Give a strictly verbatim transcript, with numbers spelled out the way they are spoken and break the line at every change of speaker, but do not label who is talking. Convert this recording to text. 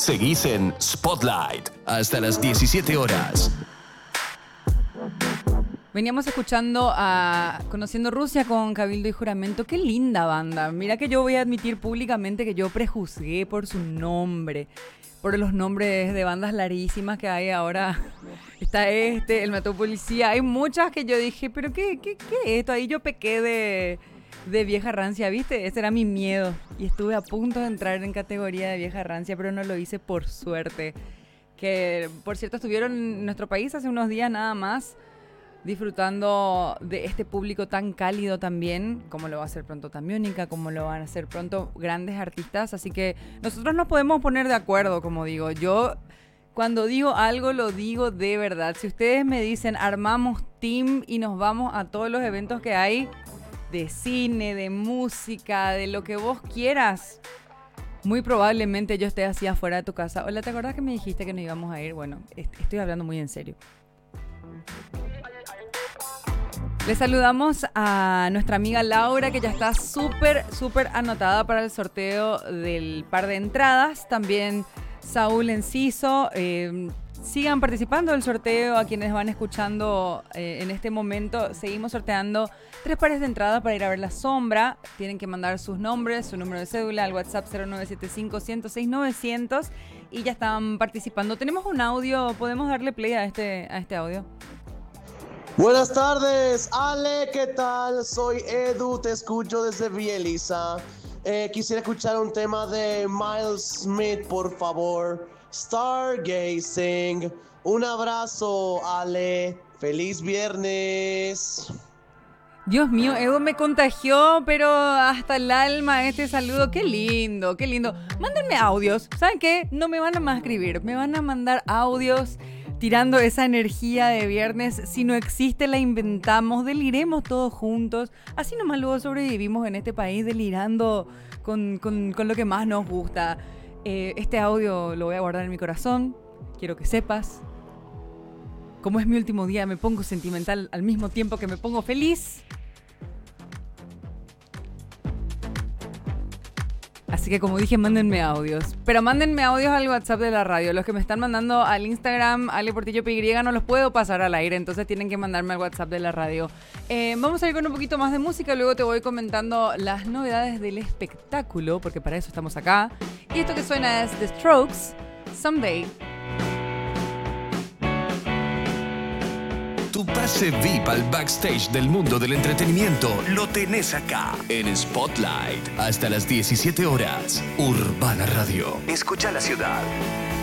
Seguís en Spotlight hasta las diecisiete horas.
Veníamos escuchando a Conociendo Rusia con Cabildo y Juramento. Qué linda banda. Mira que yo voy a admitir públicamente que yo prejuzgué por su nombre, por los nombres de bandas larguísimas que hay ahora. Está este, El Mató Policía. Hay muchas que yo dije, pero ¿qué, qué, qué es esto? Ahí yo pequé de, de vieja rancia, ¿viste? Ese era mi miedo. Y estuve a punto de entrar en categoría de vieja rancia, pero no lo hice por suerte. Que, por cierto, estuvieron en nuestro país hace unos días nada más, disfrutando de este público tan cálido también, como lo va a hacer pronto Tamiónica, como lo van a hacer pronto grandes artistas. Así que nosotros nos podemos poner de acuerdo, como digo. Yo, cuando digo algo, lo digo de verdad. Si ustedes me dicen, armamos team y nos vamos a todos los eventos que hay, de cine, de música, de lo que vos quieras, muy probablemente yo esté así afuera de tu casa. Hola, ¿te acordás que me dijiste que nos íbamos a ir? Bueno, est- estoy hablando muy en serio. Le saludamos a nuestra amiga Laura, que ya está súper, súper anotada para el sorteo del par de entradas. También Saúl Enciso. Eh, sigan participando del sorteo. A quienes van escuchando eh, en este momento, seguimos sorteando tres pares de entradas para ir a ver La Sombra. Tienen que mandar sus nombres, su número de cédula al WhatsApp cero nueve siete cinco, uno cero seis, nueve cero cero y ya están participando. Tenemos un audio, ¿podemos darle play a este, a este audio?
Buenas tardes, Ale, ¿qué tal? Soy Edu, te escucho desde Villa Elisa. Eh, quisiera escuchar un tema de Miles Smith, por favor. Stargazing. Un abrazo, Ale. Feliz viernes.
Dios mío, Edu me contagió, pero hasta el alma este saludo. Qué lindo, qué lindo. Mándenme audios. ¿Saben qué? No me van a más escribir, me van a mandar audios tirando esa energía de viernes. Si no existe, la inventamos, deliremos todos juntos. Así nomás luego sobrevivimos en este país, delirando con, con, con lo que más nos gusta. Eh, este audio lo voy a guardar en mi corazón. Quiero que sepas, como es mi último día, me pongo sentimental al mismo tiempo que me pongo feliz. Así que, como dije, mándenme audios. Pero mándenme audios al WhatsApp de la radio. Los que me están mandando al Instagram, Ale Portillo P Y, no los puedo pasar al aire. Entonces tienen que mandarme al WhatsApp de la radio. Eh, vamos a ir con un poquito más de música. Luego te voy comentando las novedades del espectáculo, porque para eso estamos acá. Y esto que suena es The Strokes, Someday.
Tu pase V I P al backstage del mundo del entretenimiento lo tenés acá en Spotlight hasta las diecisiete horas. Urbana Radio. Escucha la ciudad.